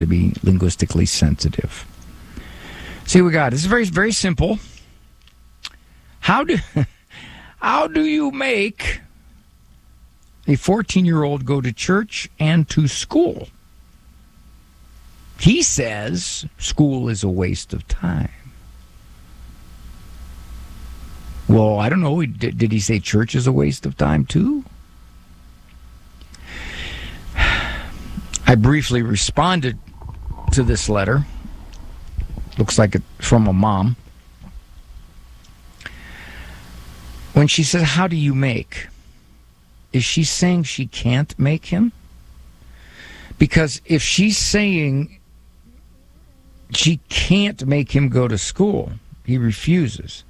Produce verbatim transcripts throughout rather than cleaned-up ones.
to be linguistically sensitive. See what we got. This is very, very simple. How do, how do you make a fourteen-year-old go to church and to school? He says school is a waste of time. Well, I don't know. Did, did he say church is a waste of time too? I briefly responded to this letter. Looks like it's from a mom. When she says, how do you make? Is she saying she can't make him? Because if she's saying she can't make him go to school, he refuses,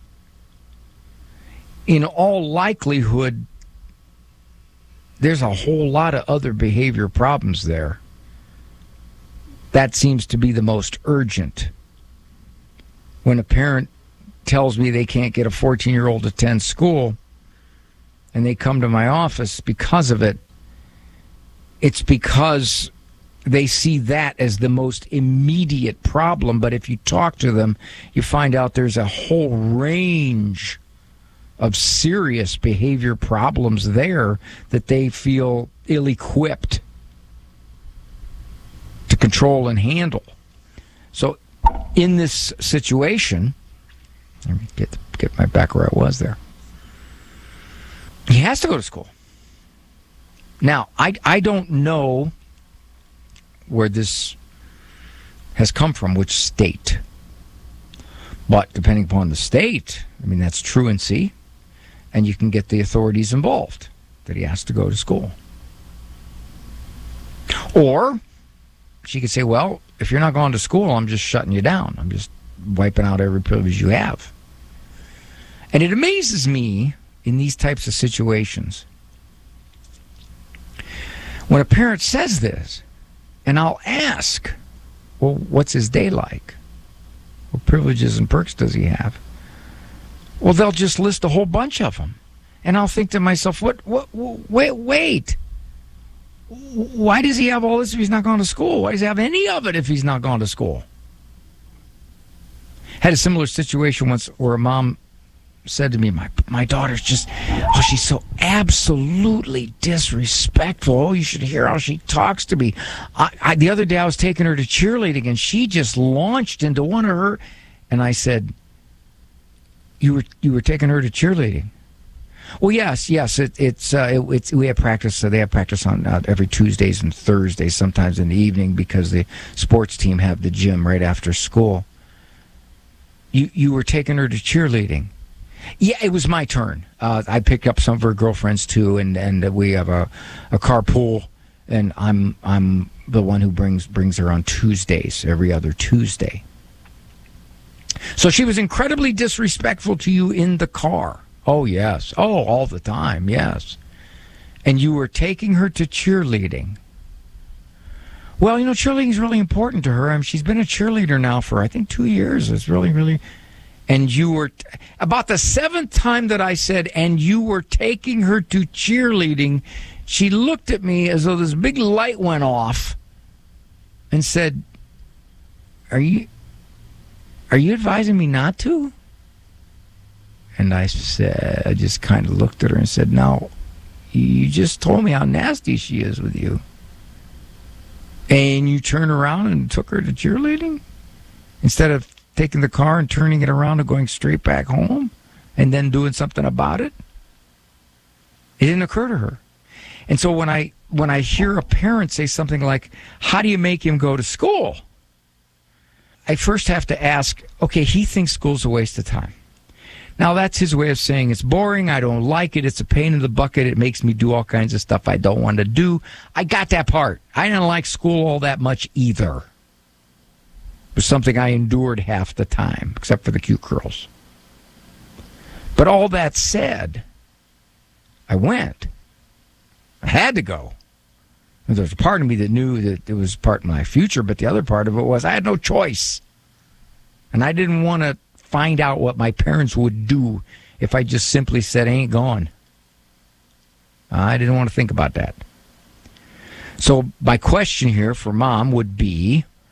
in all likelihood, there's a whole lot of other behavior problems there. That seems to be the most urgent. When a parent tells me they can't get a fourteen-year-old to attend school and they come to my office because of it, it's because they see that as the most immediate problem. But if you talk to them, you find out there's a whole range of serious behavior problems there that they feel ill-equipped to control and handle. So in this situation, let me get, get my back where I was there. He has to go to school. Now, I, I don't know where this has come from, which state. But depending upon the state, I mean, that's truancy, and you can get the authorities involved that he has to go to school. Or she could say, well, if you're not going to school, I'm just shutting you down. I'm just wiping out every privilege you have. And it amazes me in these types of situations when a parent says this, and I'll ask, well, what's his day like? What privileges and perks does he have? Well, they'll just list a whole bunch of them. And I'll think to myself, what, what, wait, wait. Why does he have all this if he's not going to school? Why does he have any of it if he's not going to school? Had a similar situation once where a mom said to me, my my daughter's just, oh, she's so absolutely disrespectful. Oh, you should hear how she talks to me. I, I, the other day I was taking her to cheerleading, and she just launched into one of her, and I said, you were you were taking her to cheerleading? Well, yes, yes. It, it's uh, it, it's we have practice. So they have practice on uh, every Tuesdays and Thursdays, sometimes in the evening, because the sports team have the gym right after school. You you were taking her to cheerleading? Yeah, it was my turn. Uh, I picked up some of her girlfriends too, and, and we have a, a carpool, and I'm I'm the one who brings brings her on Tuesdays, every other Tuesday. So she was incredibly disrespectful to you in the car. Oh, yes. Oh, all the time, yes. And you were taking her to cheerleading. Well, you know, cheerleading is really important to her. I mean, she's been a cheerleader now for, I think, two years. It's really, really... And you were... T- about the seventh time that I said, and you were taking her to cheerleading, she looked at me as though this big light went off and said, Are you... Are you advising me not to? And I said, I just kind of looked at her and said, no, you just told me how nasty she is with you. And you turned around and took her to cheerleading? Instead of taking the car and turning it around and going straight back home and then doing something about it? It didn't occur to her. And so when I when I hear a parent say something like, how do you make him go to school? I first have to ask, okay, he thinks school's a waste of time. Now, that's his way of saying it's boring, I don't like it, it's a pain in the bucket, it makes me do all kinds of stuff I don't want to do. I got that part. I didn't like school all that much either. It was something I endured half the time, except for the cute girls. But all that said, I went. I had to go. There was a part of me that knew that it was part of my future, but the other part of it was I had no choice. And I didn't want to find out what my parents would do if I just simply said, I ain't going. I didn't want to think about that. So my question here for Mom would be,